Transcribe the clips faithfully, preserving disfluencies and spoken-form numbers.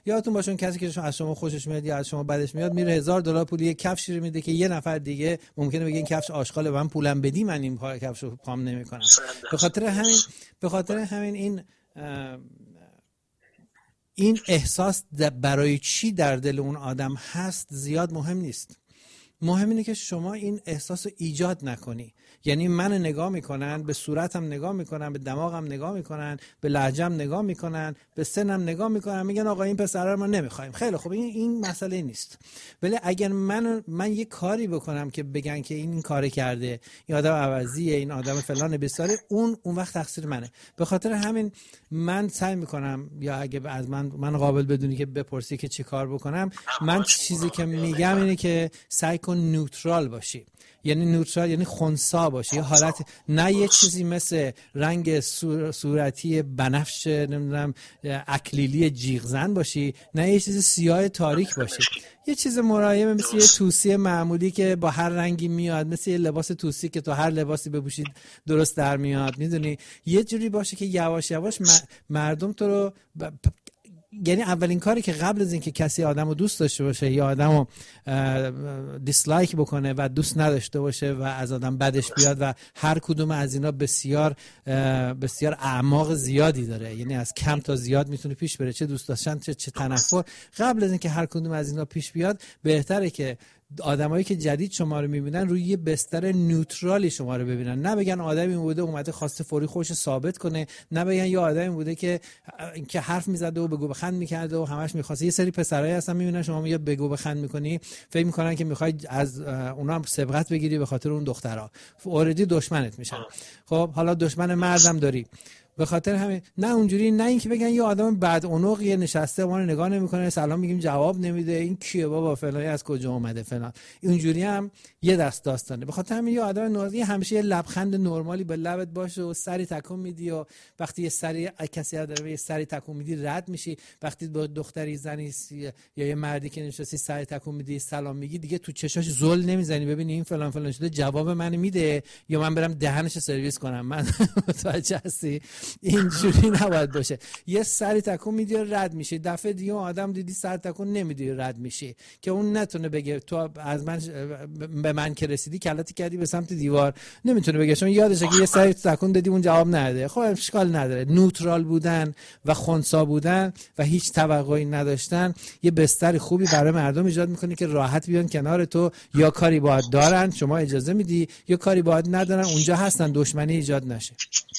یادتون باشه اون کسی که از شما خوشش میاد یا از شما بدش میاد میره هزار دلار پول یه کفشی رو میده که یه نفر دیگه ممکنه بگه این کفش آشغاله، من پولم بدی من این پای کفشو پام نمیکنم. به خاطر همین به خاطر همین این این احساس برای چی در دل اون آدم هست زیاد مهم نیست. مهم اینه که شما این احساس رو ایجاد نکنی. یعنی من نگاه میکنن، به صورتم نگاه میکنن، به دماغم نگاه میکنن، به لهجه‌ام نگاه میکنن، به سنم نگاه میکنن، میگن آقا این پسر رو ما نمیخوایم. خیلی خوب، این این مسئله نیست. ولی اگر من من یه کاری بکنم که بگن که این این کار کرده، این آدم عوضیه، این آدم فلان بساره، اون اون وقت تقصیر منه. به خاطر همین من سعی میکنم، یا اگه از من من قابل بدونی که بپرسی که چی کار بکنم، من چیزی که میگم اینه که سعی کن نوترال باشی. یعنی نوترال یعنی خنثی باشی، یه حالت، نه یه چیزی مثل رنگ صورتی بنفش نمیدونم اکلیلی جیغزن باشی، نه یه چیز سیاه تاریک باشی، یه چیز ملایم مثل یه توسی معمولی که با هر رنگی میاد، مثل یه لباس توسی که تو هر لباسی بپوشید درست در میاد. میدونی یه جوری باشه که یواش یواش مردم تو رو ب... یعنی اولین کاری که قبل از اینکه کسی آدمو دوست داشته باشه یا آدمو دیسلایک بکنه و دوست نداشته باشه و از آدم بدش بیاد، و هر کدوم از اینا بسیار بسیار اعماق زیادی داره، یعنی از کم تا زیاد میتونه پیش بره، چه دوست داشتن چه چه تنفر. قبل از اینکه هر کدوم از اینا پیش بیاد، بهتره که آدمایی که جدید شما رو میبینن روی یه بستر نوترالی شما رو ببینن، نه بگن آدمی بوده اومده خواسته فوری خودش ثابت کنه، نه بگن یه آدمی بوده که که حرف میزده و بگو بخند میکرده و همش میخواسته. یه سری پسرایی هستن میبینن شما میگه بگو بخند میکنی، فکر میکنن که میخوای از اونا هم سبقت بگیری به خاطر اون دخترها، اوردی دشمنت میشن. خب حالا دشمن مردم داری، به خاطر همین نه اونجوری، نه اینکه بگن یه آدم بد عنقیه نشسته ما رو نگاه نمیکنه، سلام میگیم جواب نمیده، این کیه بابا فلانی از کجا اومده فلان، اینجوری هم یه دست داستانه. به خاطر همین یه آدم نورمالی همیشه یه لبخند نرمالی به لبت باشه و سری تکون میدی، و وقتی یه سری کسی داره یه سری تکون میدی رد میشی، وقتی با دختری زنی یا یه مردی که نشستی سری تکون میدی سلام میگی، دیگه تو چشاش زل نمیزنی ببینی این فلان فلان شده جواب منو میده یا من برم دهنش سرویس کنم. من متوجه هستی؟ اینجوری نباید باشه. یه سری تکون میدی و رد میشی، دفعه دیگه آدم دیدی سر تکون نمیدی و رد میشی که اون نتونه بگه تو از من به من که رسیدی کلاتی کردی به سمت دیوار، نمیتونه بگه چون یادشه که یه سری تکون دادی اون جواب نده. خب اشکال نداره. نوترال بودن و خنثی بودن و هیچ توقعی نداشتن یه بستر خوبی برای مردم ایجاد میکنه که راحت بیان کنار تو، یا کاری باید دارن شما اجازه میدی یا کاری باید ندارن اونجا هستن، دشمنی ایجاد نشه.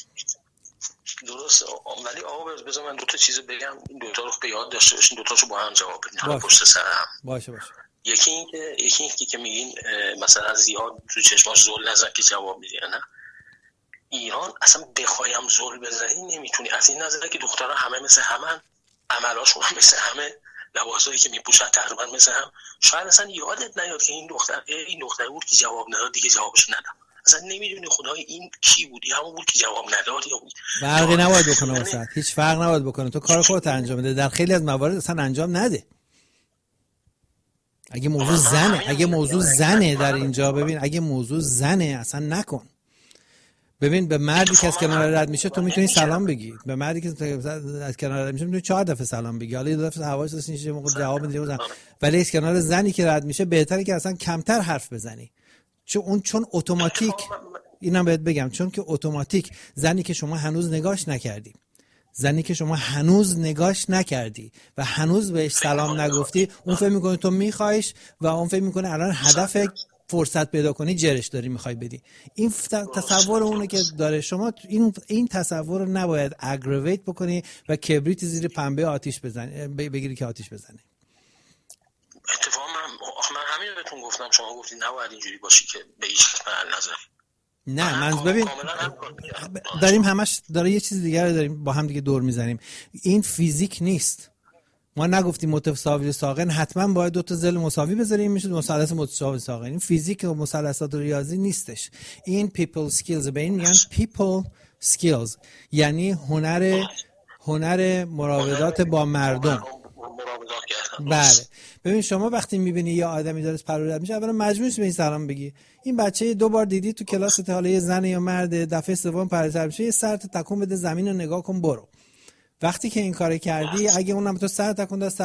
درسته. ولی آقا بذار من دو تا چیز بگم، این دو تا رو به یاد داشته باشین، دو تاشو با هم جواب بدین حالا پشت سر هم. باشه باشه. یکی این که یکی این که میگین مثلا زیاد تو چشماش زل نزن که جواب میدی، نه ایران اصلا بخوایم زل بزنی نمیتونی، از این نظره که دخترها همه مثل همن، عملاشون هم مثل همه، لباسایی که میپوشن تقریبا مثل هم، شاید اصلا یادت نیاد که این دختر این دختر بود که جواب نداد دیگه جوابش ندم، اصلا نمیدونی خدای این کی بودی، همون بود که جواب نداد یا بود. فرقی نباید بکنه واسه، هیچ فرق نباید بکنه، تو کار خودت انجام بده. در خیلی از موارد اصلا انجام نده. اگه موضوع زنه اگه موضوع زنه در اینجا ببین، اگه موضوع زنه اصلا نکن. ببین به مردی که از کنار رد میشه تو میتونی سلام بگی، به مردی که از کنار رد میشه میتونی چهار دفعه سلام بگی، حالا یه دفعه حواسش نیست موقع جواب میدی، ولی از کنار زنی که رد میشه بهتره که اصلا کمتر حرف بزنی، چون اون چون اتوماتیک، اینم بهت بگم، چون که اتوماتیک زنی که شما هنوز نگاش نکردی زنی که شما هنوز نگاش نکردی و هنوز بهش سلام نگفتی، اون فکر میکنه تو میخوایش و اون فکر میکنه الان هدف فرصت پیدا کنی جرش داری میخوای بدی. این تصور اونه که داره. شما این این تصور رو نباید اگریویت بکنی و کبریت زیر پنبه آتیش بزنی، بگیری که آتیش بزنی. اتفاقا من من همین رو بهتون گفتم، شما گفتید نباید اینجوری باشی که به هیچ کس محل نذاری. نه من ببین داریم همش داره یه چیز دیگه رو داریم با هم دیگه دور میزنیم. این فیزیک نیست. ما نگفتیم متساوی ساقن حتما باید دو تا ضلع مساوی بذاریم میشه مثلث متساوی ساقن. این فیزیک و مثلثات ریاضی نیستش. این people skills، به این میگن people skills، یعنی هنر هنر مراودات با مردم. بله ببین شما وقتی میبینی یه آدمی داره پرورد میشه، اولا مجبور نیستی به این سلام بگی. این بچه دو بار دیدی تو کلاس، حالا یه زن یا مرد، دفعه سوم پرورد میشه، یه سر تکون بده زمین رو نگاه کن برو. وقتی که این کارو کردی اگه اونم تو سر تکون داد